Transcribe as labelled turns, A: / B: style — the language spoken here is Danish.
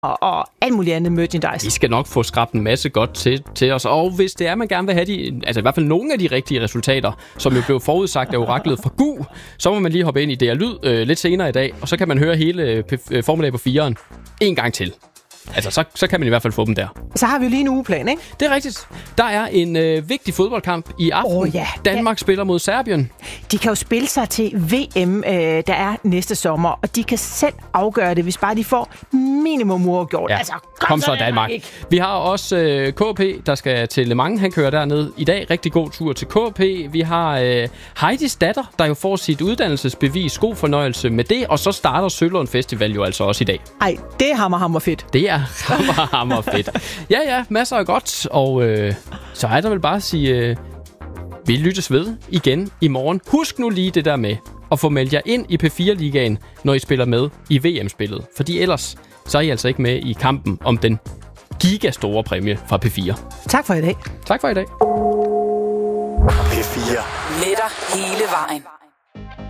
A: og alt muligt andet merchandise.
B: Vi skal nok få skrabt en masse godt til os, og hvis det er, man gerne vil have i hvert fald nogle af de rigtige resultater, som jo blev forudsagt af oraklet fra GU, så må man lige hoppe ind i DR Lyd lidt senere i dag, og så kan man høre hele formiddag på 4'eren en gang til. Altså, så kan man i hvert fald få dem der.
A: Så har vi jo lige en ugeplan, ikke?
B: Det er rigtigt. Der er en vigtig fodboldkamp i aften. Danmark spiller mod Serbien.
A: De kan jo spille sig til VM, der er næste sommer, og de kan selv afgøre det, hvis bare de får minimum uafgjort.
B: Ja.
A: Altså,
B: kom så Danmark. Vi har også KP, der skal til Le Mans. Han kører derned i dag. Rigtig god tur til KP. Vi har Heidis datter, der jo får sit uddannelsesbevis. God fornøjelse med det. Og så starter Sølund Festival jo altså også i dag.
A: Ej, det er hammer fedt.
B: Det er hammer fedt. Ja, masser af godt. Og så er der vel bare at sige, vi lyttes ved igen i morgen. Husk nu lige det der med at få meldt jer ind i P4-ligaen, når I spiller med i VM-spillet. Fordi ellers så er I altså ikke med i kampen om den gigastore præmie fra P4.
A: Tak for i dag.
B: Tak for i dag.
C: P4.
D: Med dig hele vejen.